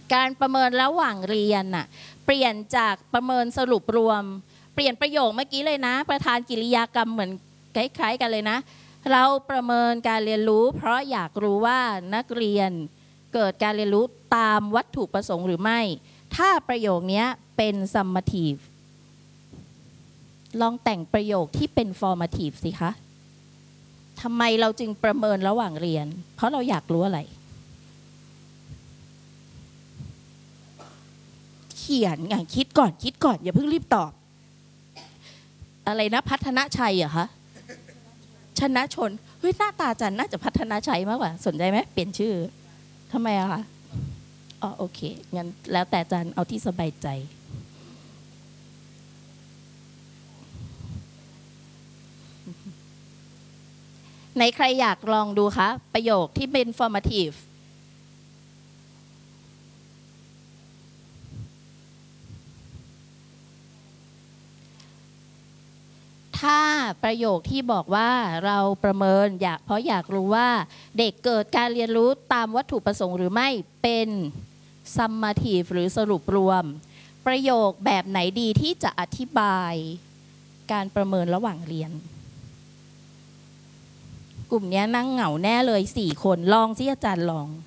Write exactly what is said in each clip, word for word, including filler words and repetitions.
การประเมินระหว่างเรียนน่ะเปลี่ยนจากประเมินสรุปรวมเปลี่ยนประโยคเมื่อกี้เลยนะประธานกิริยากรรมเหมือนคล้ายๆกันเลยนะเราประเมินการเรียนรู้เพราะอยากรู้ว่านักเรียนเกิดการเรียนรู้ตามวัตถุประสงค์หรือไม่ถ้าประโยคนี้เป็น summative ลองแต่งประโยคที่เป็น formative สิคะทำไมเราจึงประเมินระหว่างเรียนเพราะเราอยากรู้อะไรเขียนอย่างคิดก่อนคิดก่อนอย่าเพิ่งรีบตอบอะไรนะพัฒนาชัยเหรอคะชนะชนเฮ้ยหน้าตาจันน่าจะพัฒนาชัยมากกว่าสนใจไหมเปลี่ยนชื่อทำไมอะคะอ๋อโอเคงั้นแล้วแต่จันเอาที่สบายใจไหนใครอยากลองดูคะประโยคที่เป็น formative ถ้าประโยคที่บอกว่าเราประเมินอยากเพราะอยากรู้ว่าเด็กเกิดการเรียนรู้ตามวัตถุประสงค์หรือไม่เป็น summative หรือสรุปรวมประโยคแบบไหนดีที่จะอธิบายการประเมินระหว่างเรียนกลุ่มนี้นั่งเหงาแน่เลยสี่คนลองสิอาจารย์ลอง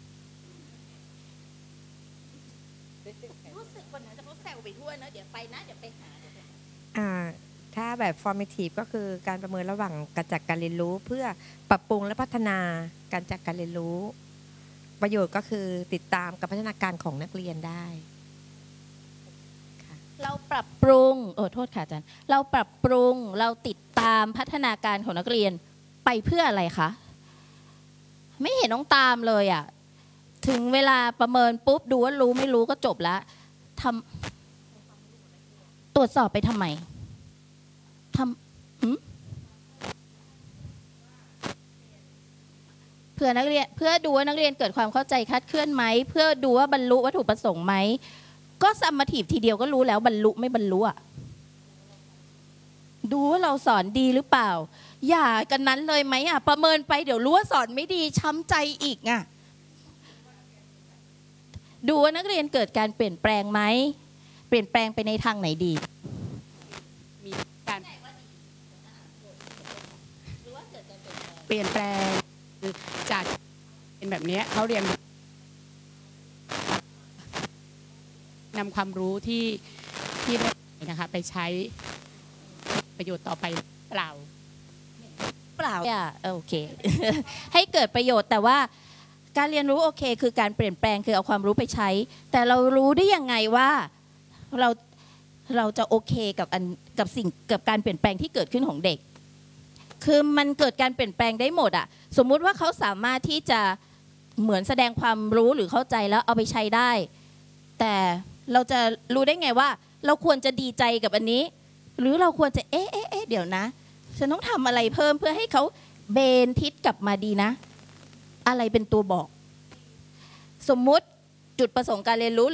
รู้สึกวันนั้นจะเขาแซวไปทั่วนะเดี๋ยวไปนะเดี๋ยวไปหาอ่าถ้าแบบ formative ก็คือการประเมินระหว่างการจัดการเรียนรู้เพื่อปรับปรุงและพัฒนาการจัดการเรียนรู้ประโยชน์ก็คือติดตามการพัฒนาการของนักเรียนได้เราปรับปรุงโอ้โทษค่ะอาจารย์เราปรับปรุงเราติดตามพัฒนาการของนักเรียนไปเพื่ออะไรคะไม่เห็นต้องตามเลยอ่ะถึงเวลาประเมินปุ๊บดูว่ารู้ไม่รู้ก็จบแล้วทำตรวจสอบไปทำไมทำเพื่อนักเรียนเพื่อดูว่านักเรียนเกิดความเข้าใจคลาดเคลื่อนไหมเพื่อดูว่าบรรลุวัตถุประสงค์ไหมก็ซัมมาทีฟทีเดียวก็รู้แล้วบรรลุไม่บรรลุอ่ะดูว่าเราสอนดีหรือเปล่าอย่ากันนั้นเลยไหมอ่ะประเมินไปเดี๋ยวรู้ว่าสอนไม่ดีช้ำใจอีกอ่ะดูว่านักเรียนเกิดการเปลี่ยนแปลงไหมเปลี่ยนแปลงไปในทางไหนดีมีการเปลี่ยนแปลงจากเป็นแบบนี้เขาเรียนนำความรู้ที่ที่ได้นะคะไปใช้ประโยชน์ต่อไปเปล่าเปล่าอ่ะโอเค ให้เกิดประโยชน์แต่ว่าการเรียนรู้โอเคคือการเปลี่ยนแปลงคือเอาความรู้ไปใช้แต่เรารู้ได้ยังไงว่าเราเราจะโอเคกับอันกับสิ่งกับการเปลี่ยนแปลงที่เกิดขึ้นของเด็กคือมันเกิดการเปลี่ยนแปลงได้หมดอ่ะสมมุติว่าเขาสามารถที่จะเหมือนแสดงความรู้หรือเข้าใจแล้วเอาไปใช้ได้แต่เราจะรู้ได้ไงว่าเราควรจะดีใจกับอันนี้หรือเราควรจะเอ๊ะเอ๊ะเอ๊ะเดี๋ยวนะฉันต้องทำอะไรเพิ่มเพื่อให้เขาเบนทิศกลับมาดีนะอะไรเป็นตัวบอกสมมุติจุดประสงค์การเรียนรู้